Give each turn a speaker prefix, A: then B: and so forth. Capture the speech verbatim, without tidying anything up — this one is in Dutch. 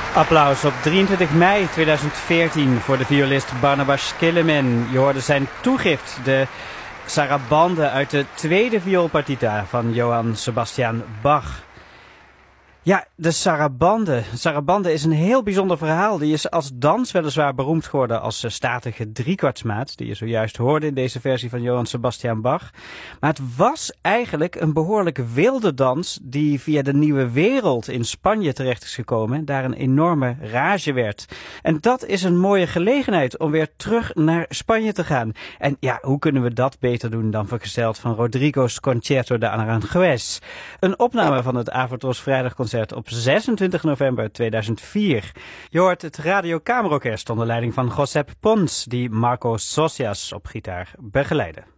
A: Applaus op drieëntwintig mei tweeduizend veertien voor de violist Barnabas Kelemen. Je hoorde zijn toegift, de sarabande uit de tweede vioolpartita van Johann Sebastian Bach. Ja, de sarabande. Sarabande is een heel bijzonder verhaal. Die is als dans weliswaar beroemd geworden als statige driekwartsmaat, die je zojuist hoorde in deze versie van Johann Sebastian Bach. Maar het was eigenlijk een behoorlijk wilde dans die via de Nieuwe Wereld in Spanje terecht is gekomen en daar een enorme rage werd. En dat is een mooie gelegenheid om weer terug naar Spanje te gaan. En ja, hoe kunnen we dat beter doen dan vergezeld van Rodrigo's Concerto de Aranjuez? Een opname van het Avotros Vrijdagconcert op zesentwintig november tweeduizend vier. Je hoort het Radio Kamerorkest onder leiding van Josep Pons, die Marco Socias op gitaar begeleidde.